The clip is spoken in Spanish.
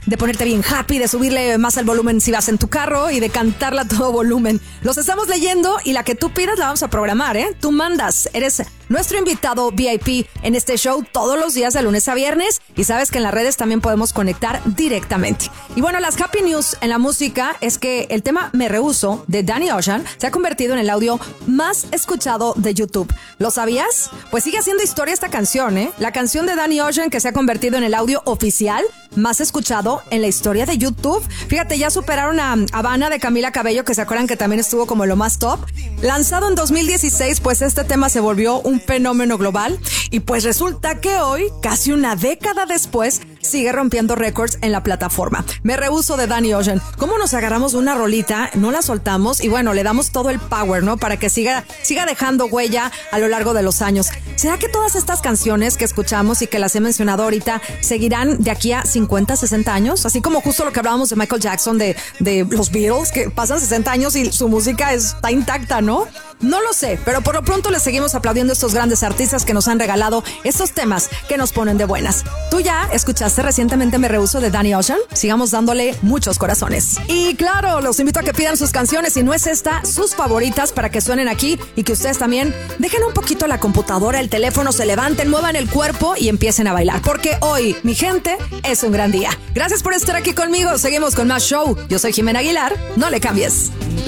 de ponerte bien happy, de subirle más al volumen si vas en tu carro y de cantarla a todo volumen. Los estamos leyendo y la que tú pidas la vamos a programar, ¿eh? Tú mandas, eres nuestro invitado VIP en este show todos los días de lunes a viernes y sabes que en las redes también podemos conectar directamente. Y bueno, las happy news en la música es que el tema Me Rehuso de Danny Ocean se ha convertido en el audio más escuchado de YouTube. ¿Lo sabías? Pues sigue haciendo historia esta canción, ¿eh? La canción de Danny Ocean que se ha convertido en el audio oficial más escuchado en la historia de YouTube. Fíjate, ya superaron a Habana de Camila Cabello, que se acuerdan que también estuvo como lo más top. Lanzado en 2016, pues este tema se volvió un fenómeno global y pues resulta que hoy, casi una década después, sigue rompiendo récords en la plataforma. Me Rehuso de Danny Ocean. ¿Cómo nos agarramos de una rolita, no la soltamos y bueno, le damos todo el power, ¿no? Para que siga dejando huella a lo largo de los años. ¿Será que todas estas canciones que escuchamos y que las he mencionado ahorita seguirán de aquí a 50, 60 años? Así como justo lo que hablábamos de Michael Jackson, de los Beatles, que pasan 60 años y su música está intacta, ¿no? No lo sé, pero por lo pronto les seguimos aplaudiendo a estos grandes artistas que nos han regalado estos temas que nos ponen de buenas. ¿Tú ya escuchaste recientemente Me Rehuso de Danny Ocean? Sigamos dándole muchos corazones. Y claro, los invito a que pidan sus canciones, si no es esta, sus favoritas para que suenen aquí y que ustedes también dejen un poquito la computadora, el teléfono, se levanten, muevan el cuerpo y empiecen a bailar. Porque hoy, mi gente, es un gran día. Gracias por estar aquí conmigo. Seguimos con más show. Yo soy Jimena Aguilar. No le cambies.